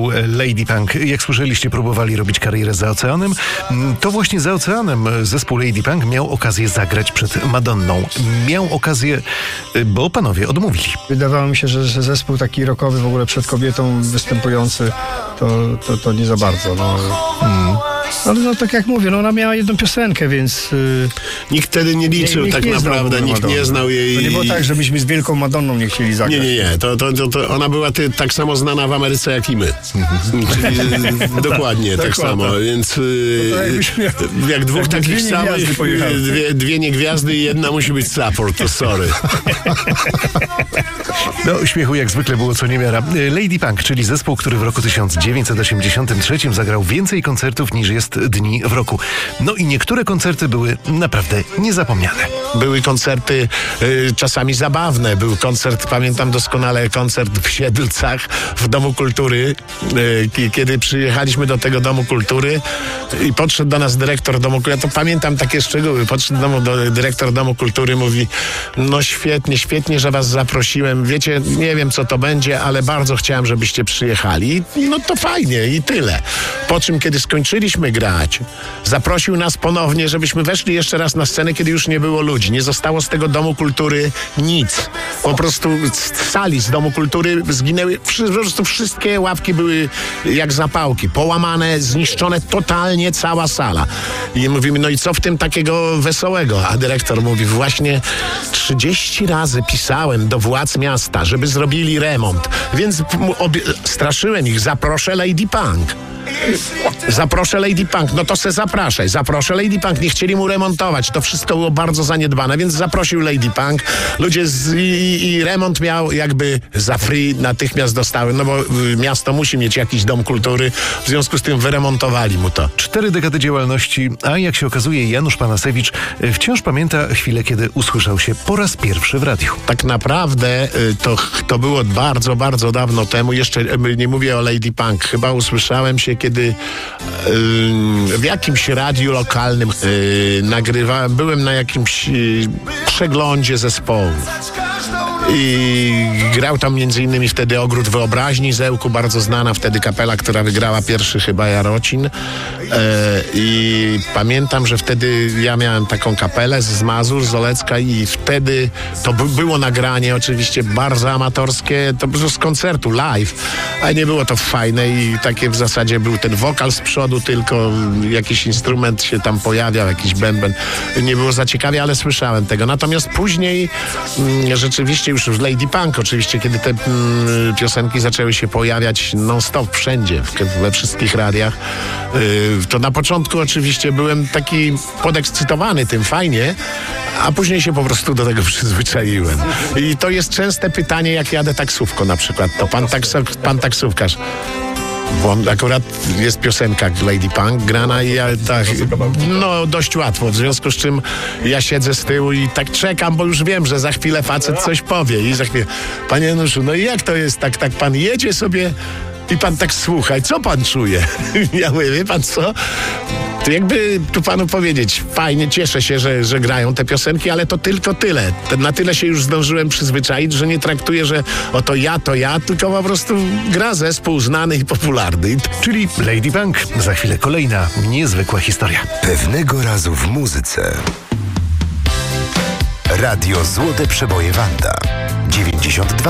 zespół Lady Punk. Jak słyszeliście, próbowali robić karierę za oceanem. To właśnie za oceanem zespół Lady Punk miał okazję zagrać przed Madonną. Miał okazję, bo panowie odmówili. Wydawało mi się, że zespół taki rockowy w ogóle przed kobietą występujący, to nie za bardzo. No tak jak mówię, ona miała jedną piosenkę, więc... Nikt wtedy nie liczył tak naprawdę, nikt nie znał jej... To nie było tak, że myśmy z wielką Madonną nie chcieli zagrać. Nie. To ona była tak samo znana w Ameryce jak i my. Czyli dokładnie tak samo, więc jak dwóch takich samych, dwie niegwiazdy i jedna musi być support, to sorry. No, śmiechu jak zwykle było co niemiara. Lady Punk, czyli zespół, który w roku 1983 zagrał więcej koncertów niż jest dni w roku. No i niektóre koncerty były naprawdę niezapomniane. Były koncerty czasami zabawne. Był koncert, pamiętam doskonale, koncert w Siedlcach w Domu Kultury. Kiedy przyjechaliśmy do tego Domu Kultury i podszedł do nas dyrektor Domu Kultury, ja to pamiętam takie szczegóły, podszedł dyrektor Domu Kultury, mówi: no świetnie, że was zaprosiłem. Wiecie, nie wiem co to będzie, ale bardzo chciałem, żebyście przyjechali. No to fajnie i tyle. Po czym, kiedy skończyliśmy grać, zaprosił nas ponownie, żebyśmy weszli jeszcze raz na scenę, kiedy już nie było ludzi. Nie zostało z tego Domu Kultury nic. Po prostu z sali, z Domu Kultury zginęły, po prostu wszystkie ławki były jak zapałki. Połamane, zniszczone totalnie cała sala. I mówimy, no i co w tym takiego wesołego? A dyrektor mówi, właśnie 30 razy pisałem do władz miasta, żeby zrobili remont. Więc straszyłem ich, zaproszę Lady Punk. Zaproszę Lady Punk, no to se zapraszaj. Zaproszę Lady Punk, nie chcieli mu remontować. To wszystko było bardzo zaniedbane, więc zaprosił Lady Punk. Ludzie i remont miał jakby za free, natychmiast dostały, no bo miasto musi mieć jakiś dom kultury, w związku z tym wyremontowali mu to. 4 dekady działalności, a jak się okazuje, Janusz Panasewicz wciąż pamięta chwilę, kiedy usłyszał się po raz pierwszy w radiu. Tak naprawdę to było bardzo, bardzo dawno temu. Jeszcze nie mówię o Lady Punk. Chyba usłyszałem się, kiedy w jakimś radiu lokalnym nagrywałem, byłem na jakimś przeglądzie zespołu. I grał tam m.in. wtedy Ogród Wyobraźni Zełku, bardzo znana wtedy kapela, która wygrała pierwszy chyba Jarocin. I pamiętam, że wtedy ja miałem taką kapelę z Mazur, z Olecka i wtedy to było nagranie oczywiście bardzo amatorskie, to było z koncertu live, ale nie było to fajne i takie w zasadzie był ten wokal z przodu, tylko jakiś instrument się tam pojawiał, jakiś bęben. Nie było za ciekawie, ale słyszałem tego. Natomiast później rzeczywiście już w Lady Punk oczywiście, kiedy te piosenki zaczęły się pojawiać non-stop wszędzie, we wszystkich radiach, to na początku oczywiście byłem taki podekscytowany tym, fajnie, a później się po prostu do tego przyzwyczaiłem. I to jest częste pytanie, jak jadę taksówką na przykład, to pan taksówkarz. Bo akurat jest piosenka Lady Punk grana i ja tak, no dość łatwo, w związku z czym ja siedzę z tyłu i tak czekam, bo już wiem, że za chwilę facet coś powie i za chwilę, panie Januszu, no i jak to jest, tak pan jedzie sobie i pan tak słucha, co pan czuje? Ja mówię, wie pan co? To jakby tu panu powiedzieć, fajnie, cieszę się, że grają te piosenki, ale to tylko tyle. Na tyle się już zdążyłem przyzwyczaić, że nie traktuję, że oto ja, tylko po prostu gra zespół znany i popularny. Czyli Lady Punk, za chwilę kolejna niezwykła historia. Pewnego razu w muzyce. Radio Złote Przeboje Wanda 92.